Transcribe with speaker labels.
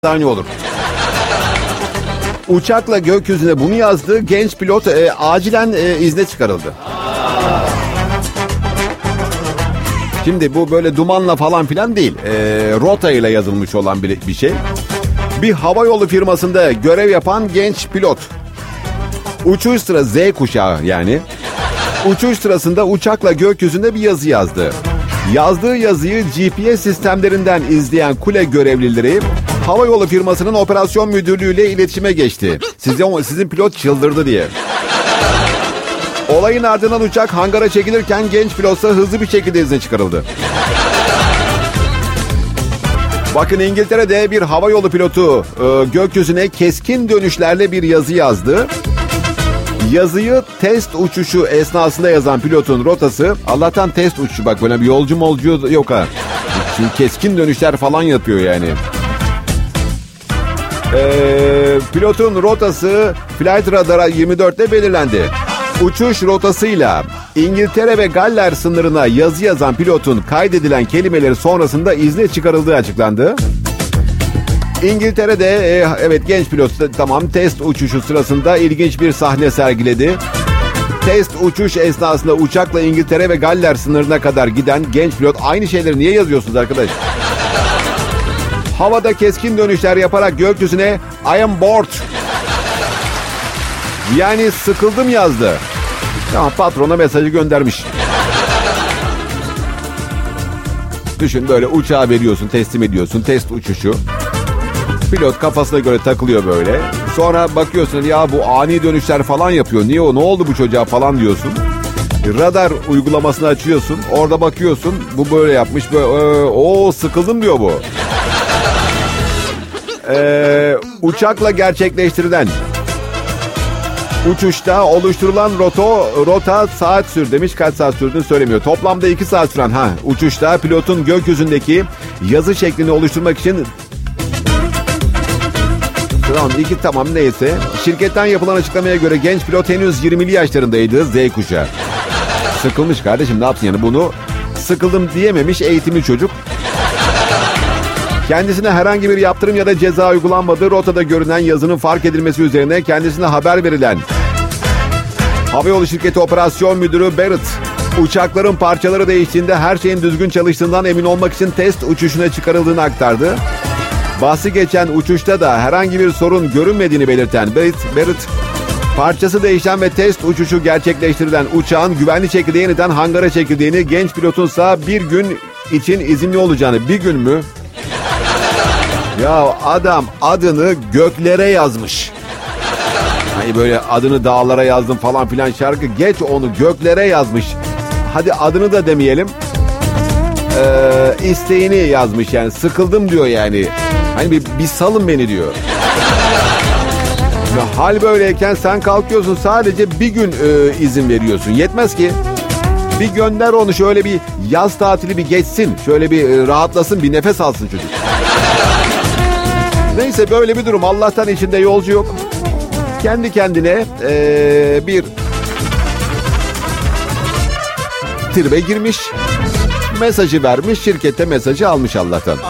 Speaker 1: saniye olur. Uçakla gökyüzüne bunu yazdı. Genç pilot acilen izne çıkarıldı. Şimdi bu böyle dumanla falan filan değil. Rota ile yazılmış olan bir şey. Bir havayolu firmasında görev yapan genç pilot. Uçuş sırası Z kuşağı yani. Uçuş sırasında uçakla gökyüzünde bir yazı yazdı. Yazdığı yazıyı GPS sistemlerinden izleyen kule görevlileri havayolu firmasının operasyon müdürlüğüyle iletişime geçti. Sizin pilot çıldırdı diye. Olayın ardından uçak hangara çekilirken genç pilotsa hızlı bir şekilde izne çıkarıldı. Bakın İngiltere'de bir havayolu pilotu gökyüzüne keskin dönüşlerle bir yazı yazdı. Yazıyı test uçuşu esnasında yazan pilotun rotası, Allah'tan test uçuşu, bak böyle bir yolcu yok ha. Çünkü keskin dönüşler falan yapıyor yani. Pilotun rotası Flight Radar'a 24'te belirlendi. Uçuş rotasıyla İngiltere ve Galler sınırına yazı yazan pilotun kaydedilen kelimeleri sonrasında izne çıkarıldığı açıklandı. İngiltere'de evet genç pilot tamam test uçuşu sırasında ilginç bir sahne sergiledi. Test uçuş esnasında uçakla İngiltere ve Galler sınırına kadar giden genç pilot, aynı şeyleri niye yazıyorsunuz arkadaş? Havada keskin dönüşler yaparak gökyüzüne I am bored, yani sıkıldım yazdı. Tamam, patrona mesajı göndermiş. Düşün, böyle uçağı veriyorsun, teslim ediyorsun, test uçuşu. Pilot kafasına göre takılıyor böyle. Sonra bakıyorsun ya bu ani dönüşler falan yapıyor. Niye o? Ne oldu bu çocuğa falan diyorsun. Radar uygulamasını açıyorsun. Orada bakıyorsun bu böyle yapmış. Böyle, sıkıldım diyor bu. Uçakla gerçekleştirilen uçuşta oluşturulan rota saat sürdü demiş. Kaç saat sürdüğünü söylemiyor. Toplamda 2 saat süren uçuşta pilotun gökyüzündeki yazı şeklini oluşturmak için tamam neyse. Şirketten yapılan açıklamaya göre genç pilot henüz 20'li yaşlarındaydı, Z kuşağı. Sıkılmış kardeşim, ne yapsın yani, bunu sıkıldım diyememiş eğitimli çocuk. Kendisine herhangi bir yaptırım ya da ceza uygulanmadığı, rotada görünen yazının fark edilmesi üzerine kendisine haber verilen havayolu şirketi operasyon müdürü Barrett, uçakların parçaları değiştiğinde her şeyin düzgün çalıştığından emin olmak için test uçuşuna çıkarıldığını aktardı. Bahsi geçen uçuşta da herhangi bir sorun görünmediğini belirten Barrett, parçası değişen ve test uçuşu gerçekleştirilen uçağın güvenli şekilde yeniden hangara çekildiğini, genç pilotunsa bir gün için izinli olacağını. Bir gün mü? Ya adam adını göklere yazmış. Hani böyle adını dağlara yazdım falan filan şarkı, geç onu, göklere yazmış. Hadi adını da demeyelim. İsteğini yazmış yani, sıkıldım diyor yani. Hani bir salın beni diyor. Ya hal böyleyken sen kalkıyorsun sadece bir gün izin veriyorsun. Yetmez ki. Bir gönder onu, şöyle bir yaz tatili bir geçsin. Şöyle bir rahatlasın, bir nefes alsın çocuk. Neyse, böyle bir durum. Allah'tan içinde yolcu yok. Kendi kendine bir tribe girmiş. Mesajı vermiş, şirkette mesajı almış Allah'tan.